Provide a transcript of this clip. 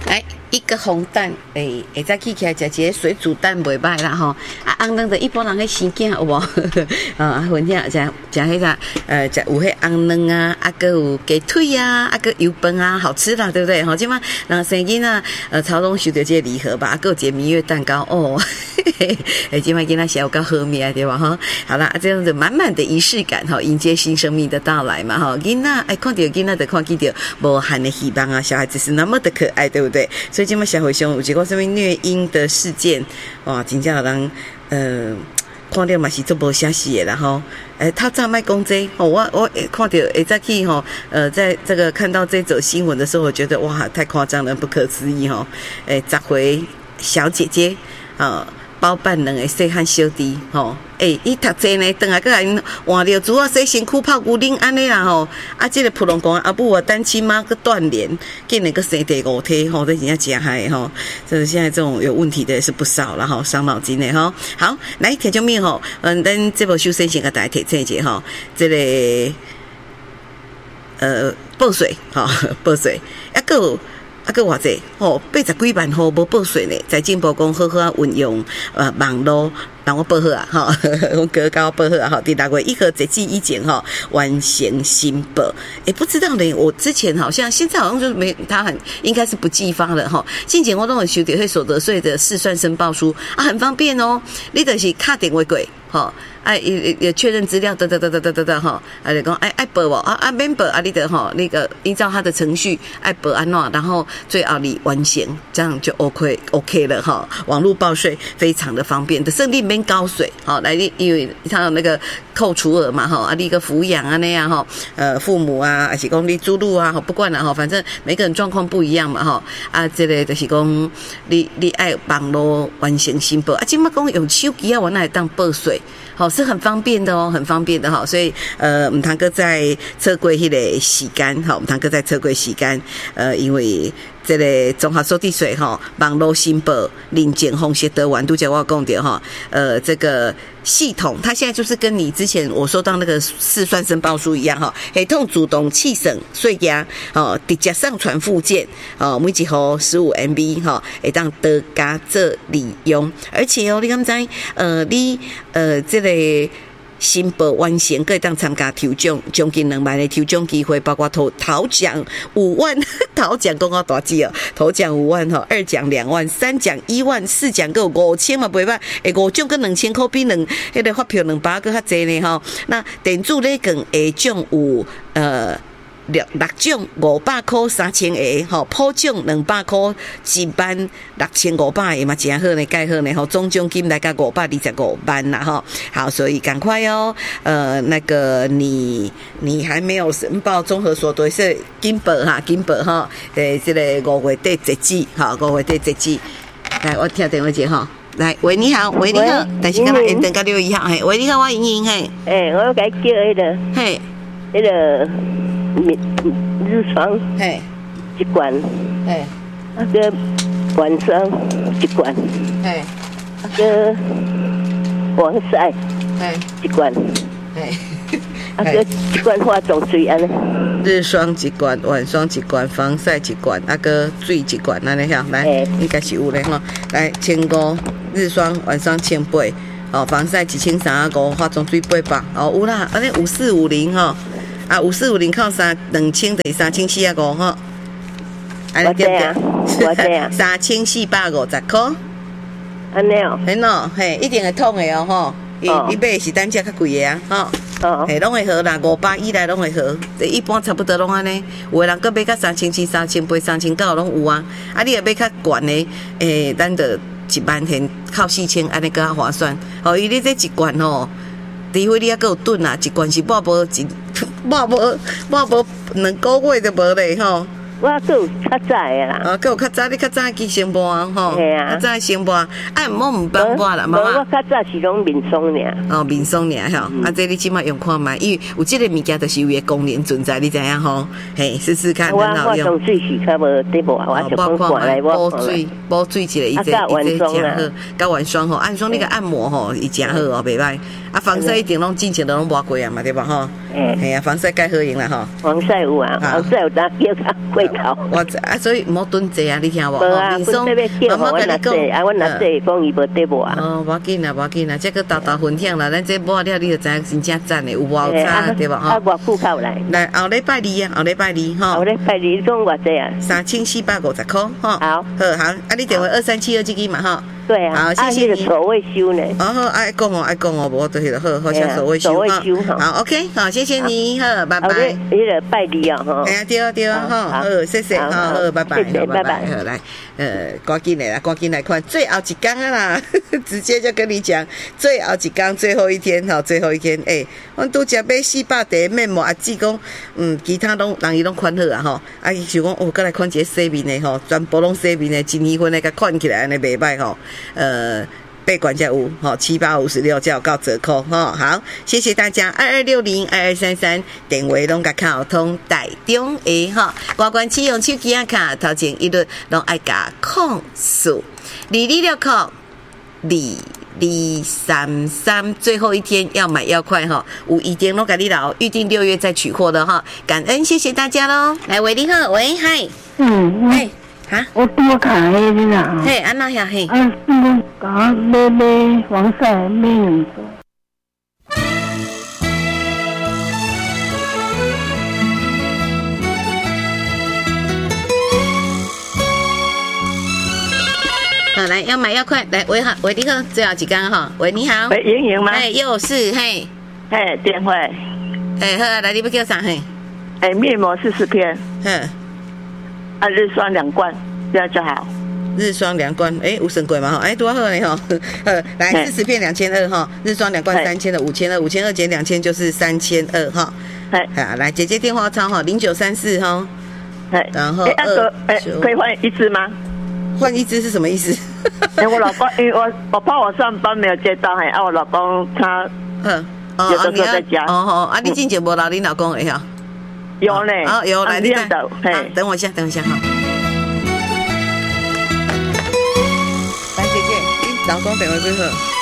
来一个红蛋，会再起来食一个水煮蛋袂歹啦吼。啊，红蛋的一般人迄生囝有无？啊，分享食迄个食有迄红蛋啊，啊个有鸡腿啊，啊个油饭啊，好吃啦，对不对？吼，即马人生囡仔超拢收到这个礼盒吧，啊个有一个蜜月蛋糕哦，即马囡仔小有够好命对吧？哈，好啦，这样子满满的仪式感哈，迎接新生命的到来嘛哈。囡仔看到囡仔就看见到无限的希望啊，小孩子是那么的可爱，对不对？所以今麦社会上有一个什么虐婴的事件，哇，真正让人看到嘛是做无啥事的啦吼。他早卖讲这哦，我看到再去吼，在这个看到这则新闻的时候，我觉得哇，太夸张了，不可思议吼。10岁小姐姐包办2个细汉小弟吼，伊读册呢，等下个来换着主要洗身躯泡牛奶安尼啦吼，啊，这个普通讲阿母单亲妈个断联，竟然个生第5胎吼，这真正真害吼，这现在这种有问题的也是不少啦吼，伤脑筋的吼。好，来听众朋友吼，咱这部修身先给大家提醒一下吼，这个报税吼，报税啊个。啊，个偌济吼，80几万户无报税呢。财政部讲好好运用网络，让我报好啊，哈，我哥教我报好啊，哈。第6月1号截止以前哈，完成申报。不知道呢，我之前好像现在好像就是没，他应该是不寄发了哈。之前我都有收到所得税的试算申报书啊，很方便哦。你就是打电话过，哈。也确认资料，哈，就讲爱报无啊免报啊，你的哈那个依照他的程序爱报安怎，然后最后你完成，这样就 OK 了哈。网络报税非常的方便，的胜利免交税，好来你因为他有那个扣除额嘛哈，啊你个抚养啊那样哈，父母啊还是讲你租入啊，不管啦哈，反正每个人状况不一样嘛哈，啊这个就是讲你爱网络完成申报啊，今麦讲用手机啊，我那来当报税。好是很方便的哦，很方便的哈，所以唔通个在测过迄个时间，好唔通个在测过时间，因为这个综合所得税哈，网络申报认证方式得完，拄则我讲到哈，这个系统它现在就是跟你之前我收到那个试算申报书一样哈，系统自动计省税额哦，直接上传附件哦，每一号15 MB 哈，会当得加做利用，而且哦，你敢知你这个申报完成，可以当参加抽奖，将近2万的抽奖机会，包括头奖5万，头奖讲到大只哦，头奖5万哈，2奖2万，3奖1万，4奖够5000嘛，袂歹，5奖跟2000块比迄个发票200个较济呢哈。那电子礼券下奖有6奖500块3000个，吼，普奖200块16500个嘛，真好呢，介好呢，吼，总奖金来到525万啦，吼，好，所以赶快哦，那个你还没有申报综合所得税，紧报哈，这个5月底截止，哈，5月底截止，来，我听电话接哈。来，喂，你好，喂，你好，但是刚才延长到6月1号，嘿，喂，你好，我莹莹，嘿， 我要给叫那个， 嘿， 那个日霜， 嘿， 一罐， 嘿， 那个晚霜一罐， 嘿， 那个防晒， 嘿， 一罐， 嘿， 那个一罐化妆水安尼。 日霜一罐，晚霜一罐，防晒一罐，啊个水一罐，安尼吓，来，应该是有咧吼。来，1500日霜，晚霜1800，哦，防晒1350，化妆水800，哦有啦，安尼5450吼，啊5450靠2000等于3450吼，安尼对不对？ 我这样 3450块， 安尼哦， 嘿喏，嘿，一定会痛的哦吼，你买的是单价较贵的啊，吼。嘿，拢会好啦，500以内拢会好，一般差不多拢安尼。有的人搁买较3700、3800、3900拢有啊。啊，你若买较悬的，咱就1万现靠4000，安尼搁较划算。哦，伊你这一罐吼，除非你还搁有炖啦，一罐是抹无2个月就无咧吼。 我还有较早的啦。 啊，还有较早，你较早去上班吼？ 嘿啊， 较早上班，唔帮我啦，妈妈。 我较早是拢面霜尔。 哦，面霜尔吼，啊，这你即马用看卖，因为有这个物件就是有伊功能存在，你知影吼？嘿，试试看，很好用。 我化妆水是较无对无，我就讲过来我看来。 补水一个，伊这真好，甲晚霜吼，按霜那个按摩吼，伊真好哦，袂歹。啊，防晒一定拢之前都拢抹过啊嘛，对吧吼？嘿啊，防晒该好用啦吼。 防晒有啊，防晒有当叫较贵考。 我啊，所以莫蹲坐啊，你听无？ 无啊，分这边叫我哪坐？啊，我哪坐讲伊无对无啊？ 哦，无要紧啦，无要紧啦，这个豆豆分享啦，咱这摸了你就知影真正赞的，有无好差对无？ 啊，偌久口来？ 来后礼拜二啊，后礼拜二吼。 后礼拜二你讲偌济啊 3450块吼。 好， 好，啊，你电话2372这个嘛吼。 对啊， 好，谢谢你。 所谓修呢？ 好，爱讲哦，无就是好像所谓修哈。好 ，OK， 好，谢谢你，好，拜拜。 迄个拜你啊，哈。 哎呀，对哈，好，谢谢，好，拜拜，拜拜，好来，赶紧来看最后一天啊啦，直接就跟你讲最后一天，最后一天哈，最后一天，阮拄则买400块面膜，阿姊讲，其他拢人伊拢款好啊吼，啊伊想讲哦，再来款一个洗面的吼，全部拢洗面的，一年份的甲款起来安尼袂歹吼，8罐才有吼，756才有到折扣吼，好，谢谢大家，22602233电话拢甲卡通台中的吼，拨管启用手机啊卡，头前一律拢爱加控诉2260控2233，最后一天要买要快哈，有一点拢甲你留，预定6月再取货的哈，感恩谢谢大家喽，来喂你好，喂嗨，嘿。哈， 我多看迄个啦。 嘿，安那呀嘿。 啊，甲买防晒买2组。 好，来要买要快，来喂好，喂你好，最后一天哈，喂你好。 喂，莹莹吗？ 又是嘿。 电话。 好，来你要叫啥嘿？ 面膜40片。日霜2罐，这样就好。 日霜2罐，有算过嘛吼？多好呢吼。来40片2200哈，日霜2罐3200，5200减2000就是3200哈。好，来姐姐电话抄哈，0934哈。然后可以换一支吗？ 换一支是什么意思？ 我老公，因为我怕我上班没有接到，我老公他有的时候在家。 你之前无留你老公的哈？ 有呢， 有来你看， 等我一下哈。来姐姐，你老公电话几号？